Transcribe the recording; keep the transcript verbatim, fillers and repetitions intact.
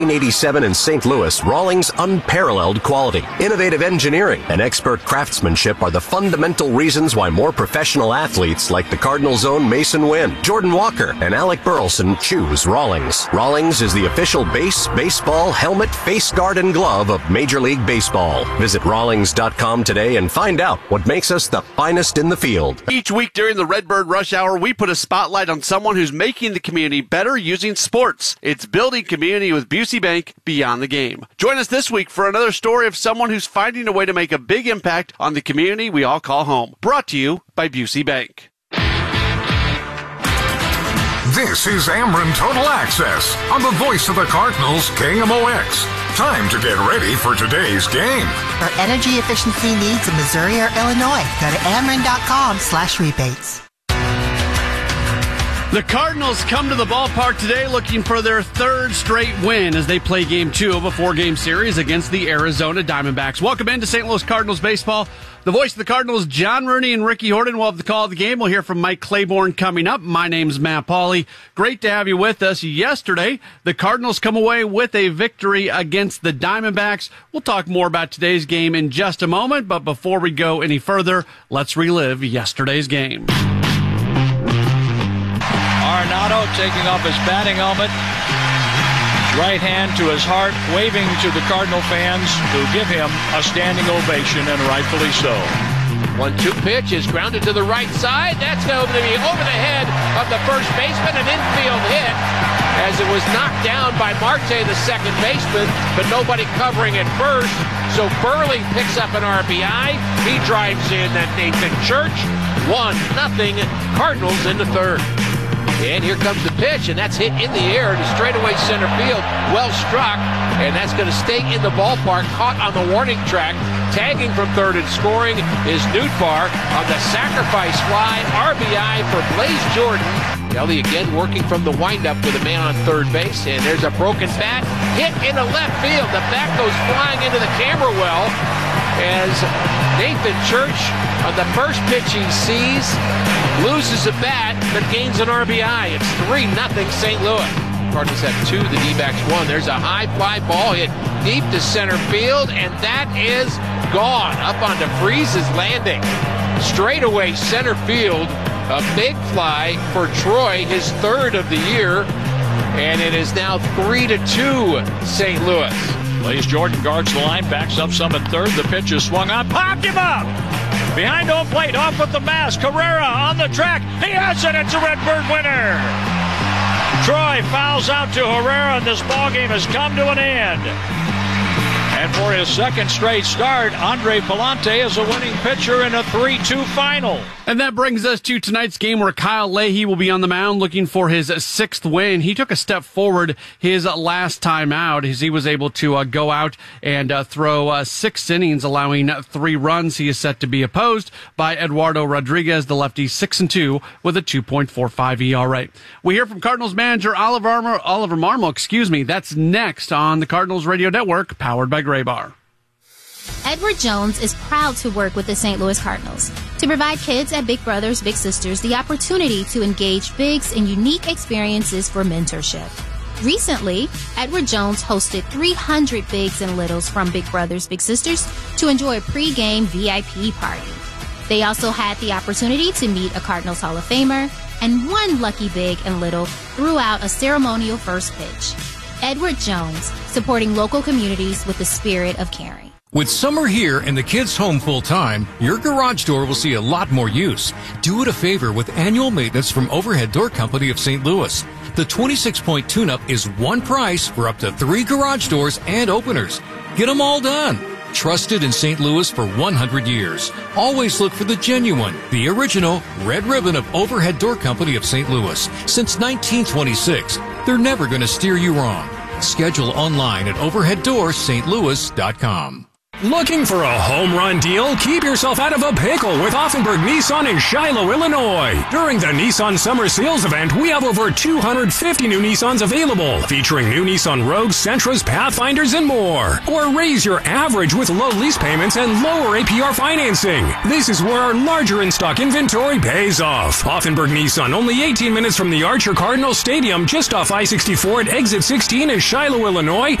nineteen eighty-seven in Saint Louis, Rawlings' unparalleled quality, innovative engineering, and expert craftsmanship are the fundamental reasons why more professional athletes like the Cardinals' own Mason Wynn, Jordan Walker, and Alec Burleson choose Rawlings. Rawlings is the official base, baseball, helmet, face guard, and glove of Major League Baseball. Visit Rawlings dot com today and find out what makes us the finest in the field. Each week during the Redbird Rush Hour, we put a spotlight on someone who's making the community better using sports. It's building community with Busey Bank beyond the game. Join us this week for another story of someone who's finding a way to make a big impact on the community we all call home. Brought to you by Busey Bank. This is Ameren Total Access on the voice of the Cardinals, K M O X. Time to get ready for today's game. For energy efficiency needs in Missouri or Illinois, go to Ameren.com slash rebates. The Cardinals come to the ballpark today looking for their third straight win as they play game two of a four-game series against the Arizona Diamondbacks. Welcome into Saint Louis Cardinals baseball. The voice of the Cardinals, John Rooney and Ricky Horton, will have the call of the game. We'll hear from Mike Claiborne coming up. My name's Matt Pauley. Great to have you with us. Yesterday, the Cardinals come away with a victory against the Diamondbacks. We'll talk more about today's game in just a moment, but before we go any further, let's relive yesterday's game. Arenado taking off his batting helmet, right hand to his heart, waving to the Cardinal fans who give him a standing ovation, and rightfully so. one two pitch is grounded to the right side. That's going to be over the head of the first baseman, an infield hit, as it was knocked down by Marte, the second baseman, but nobody covering at first. So Burley picks up an R B I. He drives in that Nathan Church. one nothing Cardinals in the third. And here comes the pitch, and that's hit in the air to straightaway center field. Well struck, and that's going to stay in the ballpark, caught on the warning track. Tagging from third and scoring is Nootbaar on the sacrifice fly. R B I for Blaze Jordan. Kelly again working from the windup with a man on third base, and there's a broken bat hit into left field. The bat goes flying into the camera well as Nathan Church, on the first pitch he sees, loses a bat, but gains an R B I. It's three nothing Saint Louis. Cardinals have two, the D-backs one. There's a high fly ball hit deep to center field, and that is gone up onto Freese's landing. Straightaway center field, a big fly for Troy, his third of the year, and it is now three to two Saint Louis. Blaze Jordan guards the line, backs up some at third. The pitch is swung on, popped him up! Behind home plate, off with the mask. Carrera on the track. He has it. It's a Redbird winner. Troy fouls out to Herrera, and this ballgame has come to an end. And for his second straight start, Andre Palante is a winning pitcher in a three two final. And that brings us to tonight's game where Kyle Leahy will be on the mound looking for his sixth win. He took a step forward his last time out as he was able to uh, go out and uh, throw uh, six innings, allowing three runs. He is set to be opposed by Eduardo Rodriguez, the lefty, six and two with a two point four five E R A. We hear from Cardinals manager Oliver Marmol, Oliver Marmol, excuse me. That's next on the Cardinals Radio Network, powered by Graybar. Edward Jones is proud to work with the Saint Louis Cardinals to provide kids at Big Brothers Big Sisters the opportunity to engage bigs in unique experiences for mentorship. Recently, Edward Jones hosted three hundred bigs and littles from Big Brothers Big Sisters to enjoy a pre-game V I P party. They also had the opportunity to meet a Cardinals Hall of Famer, and one lucky big and little threw out a ceremonial first pitch. Edward Jones, supporting local communities with the spirit of caring. With summer here and the kids home full-time, your garage door will see a lot more use. Do it a favor with annual maintenance from Overhead Door Company of Saint Louis. The twenty-six point tune-up is one price for up to three garage doors and openers. Get them all done. Trusted in Saint Louis for one hundred years. Always look for the genuine, the original Red Ribbon of Overhead Door Company of Saint Louis. Since nineteen twenty-six, they're never going to steer you wrong. Schedule online at overhead door st louis dot com. Looking for a home run deal? Keep yourself out of a pickle with Offenburg Nissan in Shiloh, Illinois. During the Nissan Summer Sales Event, we have over two hundred fifty new Nissans available, featuring new Nissan Rogues, Sentras, Pathfinders, and more. Or raise your average with low lease payments and lower A P R financing. This is where our larger in-stock inventory pays off. Offenburg Nissan, only eighteen minutes from the Archer Cardinal Stadium, just off I sixty-four at exit sixteen in Shiloh, Illinois,